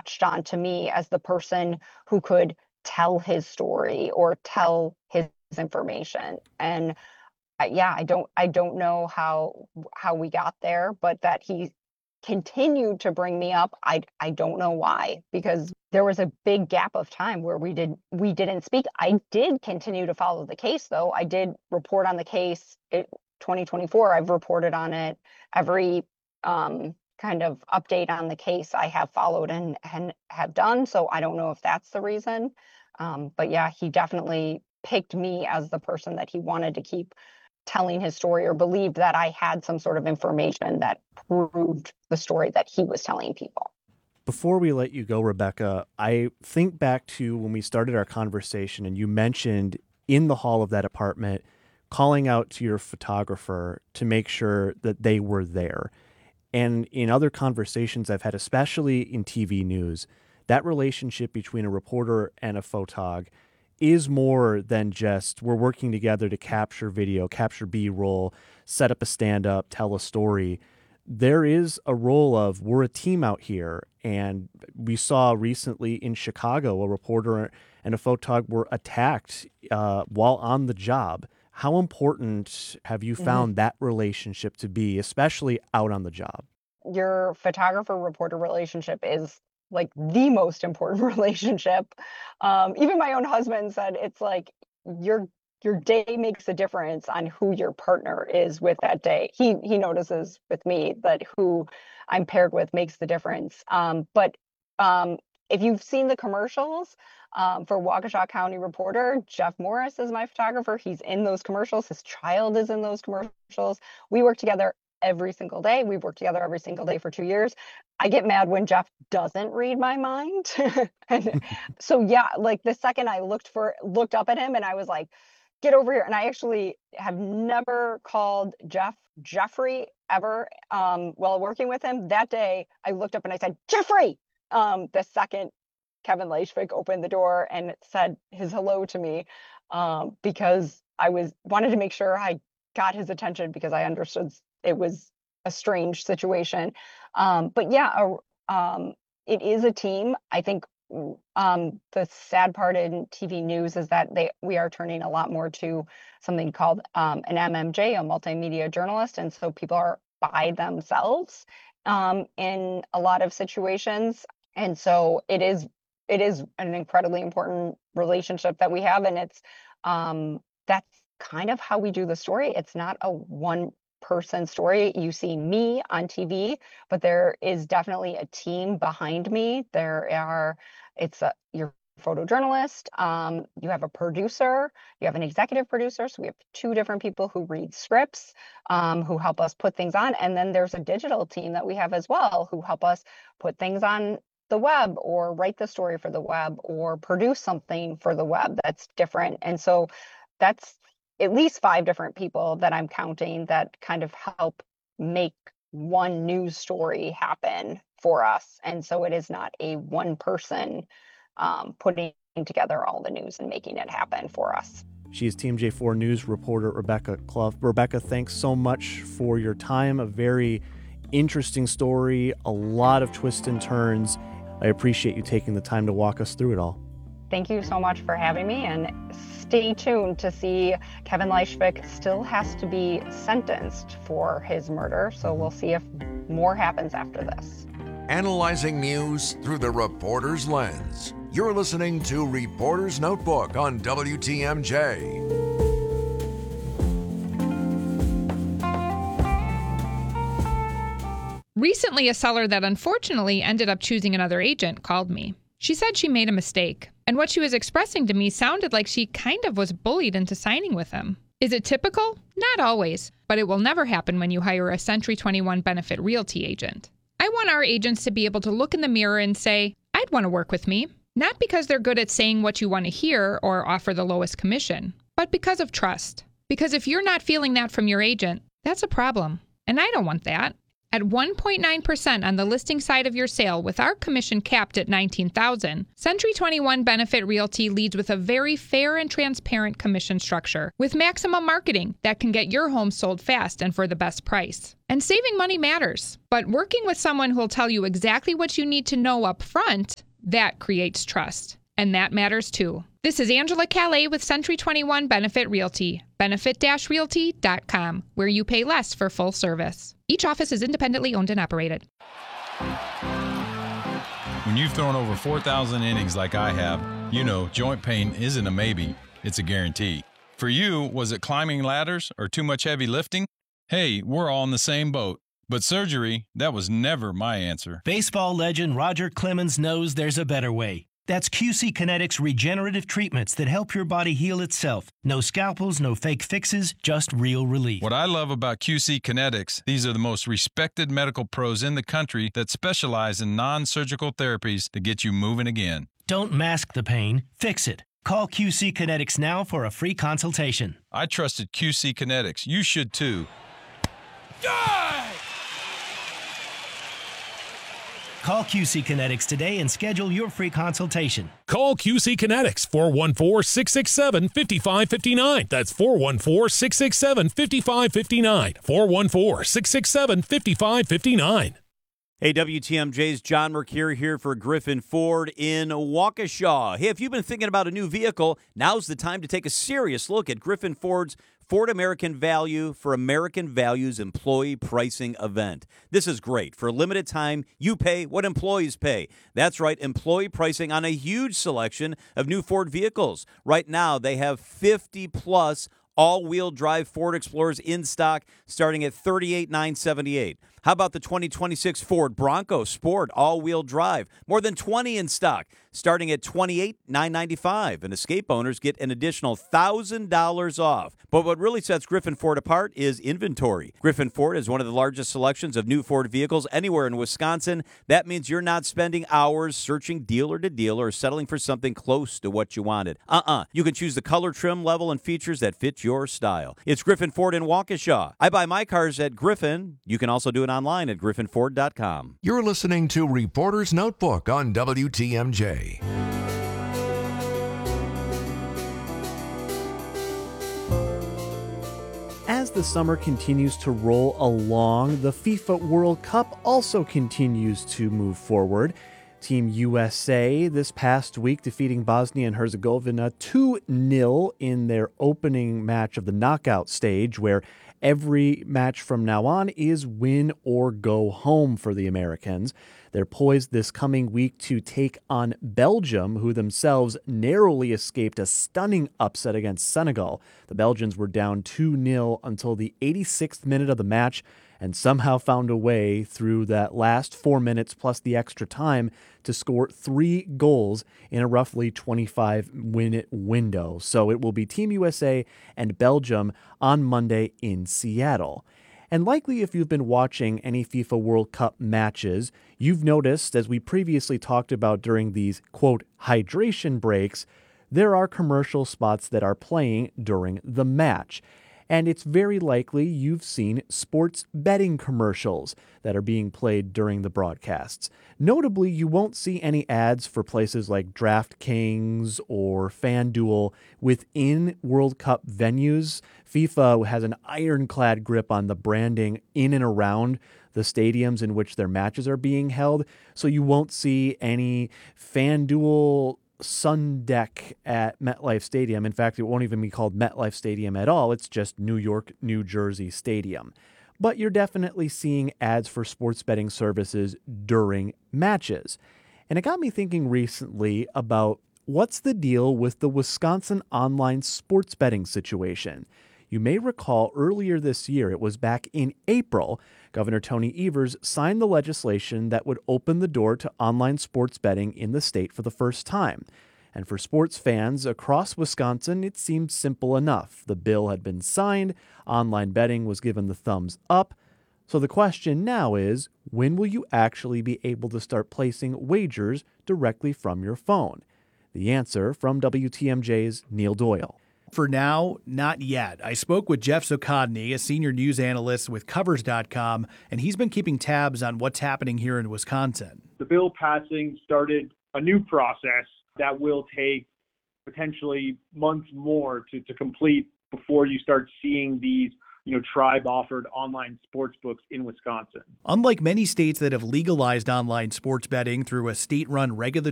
latched on to me as the person who could tell his story or tell his information. And I don't know how we got there, but that he continued to bring me up. I don't know why, because there was a big gap of time where we didn't speak. I did continue to follow the case, though. I did report on the case. 2024, I've reported on it. Every kind of update on the case I have followed and have done. So I don't know if that's the reason. But yeah, he definitely picked me as the person that he wanted to keep telling his story, or believed that I had some sort of information that proved the story that he was telling people. Before we let you go, Rebecca, I think back to when we started our conversation and you mentioned in the hall of that apartment calling out to your photographer to make sure that they were there. And in other conversations I've had, especially in TV news, that relationship between a reporter and a photog is more than just we're working together to capture video, capture B-roll, set up a stand-up, tell a story. There is a role of we're a team out here. And we saw recently in Chicago, a reporter and a photog were attacked while on the job. How important have you found that relationship to be, especially out on the job? Your photographer-reporter relationship is like the most important relationship. Even my own husband said it's like your day makes a difference on who your partner is with that day. He notices with me that who I'm paired with makes the difference. But if you've seen the commercials for Waukesha County Reporter, Jeff Morris is my photographer. He's in those commercials. His child is in those commercials. We work together every single day. We've worked together every single day for 2 years. I get mad when Jeff doesn't read my mind. And so yeah, like the second I looked up at him and I was like, get over here. And I actually have never called Jeffrey ever while working with him. That day I looked up and I said, Jeffrey, the second Kevin Leishvik opened the door and said his hello to me, because I wanted to make sure I got his attention, because I understood it was a strange situation. But yeah, it is a team. I think the sad part in TV news is that we are turning a lot more to something called an MMJ, a multimedia journalist, and so people are by themselves in a lot of situations, and so it is an incredibly important relationship that we have, and it's that's kind of how we do the story. It's not a one person story. You see me on TV, but there is definitely a team behind me. You're a photojournalist, you have a producer, you have an executive producer. So we have two different people who read scripts, who help us put things on. And then there's a digital team that we have as well, who help us put things on the web or write the story for the web or produce something for the web that's different. And so that's at least 5 different people that I'm counting that kind of help make one news story happen for us. And so it is not a one person putting together all the news and making it happen for us. She is Team J4 News reporter Rebecca Clough. Rebecca, thanks so much for your time. A very interesting story, a lot of twists and turns. I appreciate you taking the time to walk us through it all. Thank you so much for having me, and stay tuned to see Kevin Leishvik still has to be sentenced for his murder, so we'll see if more happens after this. Analyzing news through the reporter's lens. You're listening to Reporter's Notebook on WTMJ. Recently, a seller that unfortunately ended up choosing another agent called me. She said she made a mistake, and what she was expressing to me sounded like she kind of was bullied into signing with him. Is it typical? Not always, but it will never happen when you hire a Century 21 Benefit Realty agent. I want our agents to be able to look in the mirror and say, I'd want to work with me. Not because they're good at saying what you want to hear or offer the lowest commission, but because of trust. Because if you're not feeling that from your agent, that's a problem. And I don't want that. At 1.9% on the listing side of your sale with our commission capped at $19,000, Century 21 Benefit Realty leads with a very fair and transparent commission structure with maximum marketing that can get your home sold fast and for the best price. And saving money matters, but working with someone who will tell you exactly what you need to know up front, that creates trust. And that matters too. This is Angela Calais with Century 21 Benefit Realty, benefit-realty.com, where you pay less for full service. Each office is independently owned and operated. When you've thrown over 4,000 innings like I have, you know joint pain isn't a maybe, it's a guarantee. For you, was it climbing ladders or too much heavy lifting? Hey, we're all in the same boat. But surgery, that was never my answer. Baseball legend Roger Clemens knows there's a better way. That's QC Kinetics regenerative treatments that help your body heal itself. No scalpels, no fake fixes, just real relief. What I love about QC Kinetics, these are the most respected medical pros in the country that specialize in non-surgical therapies to get you moving again. Don't mask the pain, fix it. Call QC Kinetics now for a free consultation. I trusted QC Kinetics. You should too. Call QC Kinetics today and schedule your free consultation. Call QC Kinetics, 414-667-5559. That's 414-667-5559. 414-667-5559. Hey, WTMJ's John Mercure here for Griffin Ford in Waukesha. Hey, if you've been thinking about a new vehicle, now's the time to take a serious look at Griffin Ford's Ford American Value for American Values employee pricing event. This is great. For a limited time, you pay what employees pay. That's right, employee pricing on a huge selection of new Ford vehicles. Right now, they have 50-plus all-wheel drive Ford Explorers in stock starting at $38,978. How about the 2026 Ford Bronco Sport all-wheel drive? More than 20 in stock starting at $28,995. And Escape owners get an additional $1,000 off. But what really sets Griffin Ford apart is inventory. Griffin Ford is one of the largest selections of new Ford vehicles anywhere in Wisconsin. That means you're not spending hours searching dealer to dealer or settling for something close to what you wanted. You can choose the color, trim, level, and features that fit your style. It's Griffin Ford in Waukesha. I buy my cars at Griffin. You can also do it online at griffinford.com. You're listening to Reporter's Notebook on WTMJ. As the summer continues to roll along, the FIFA World Cup also continues to move forward. Team USA this past week defeating Bosnia and Herzegovina 2-0 in their opening match of the knockout stage, where every match from now on is win or go home for the Americans. They're poised this coming week to take on Belgium, who themselves narrowly escaped a stunning upset against Senegal. The Belgians were down 2-0 until the 86th minute of the match and somehow found a way through that last 4 minutes plus the extra time to score 3 goals in a roughly 25-minute window. So it will be Team USA and Belgium on Monday in Seattle. And likely if you've been watching any FIFA World Cup matches, you've noticed, as we previously talked about during these, quote, hydration breaks, there are commercial spots that are playing during the match. And it's very likely you've seen sports betting commercials that are being played during the broadcasts. Notably, you won't see any ads for places like DraftKings or FanDuel within World Cup venues. FIFA has an ironclad grip on the branding in and around the stadiums in which their matches are being held, so you won't see any FanDuel sun deck at MetLife Stadium. In fact, it won't even be called MetLife Stadium at all. It's just New York, New Jersey Stadium. But you're definitely seeing ads for sports betting services during matches. And it got me thinking recently about what's the deal with the Wisconsin online sports betting situation. You may recall earlier this year, it was back in April, Governor Tony Evers signed the legislation that would open the door to online sports betting in the state for the first time. And for sports fans across Wisconsin, it seemed simple enough. The bill had been signed, online betting was given the thumbs up. So the question now is, when will you actually be able to start placing wagers directly from your phone? The answer from WTMJ's Neil Doyle. For now, not yet. I spoke with Jeff Zucodny, a senior news analyst with Covers.com, and he's been keeping tabs on what's happening here in Wisconsin. The bill passing started a new process that will take potentially months more to complete before you start seeing these tribe-offered online sports books in Wisconsin. Unlike many states that have legalized online sports betting through a state-run regulatory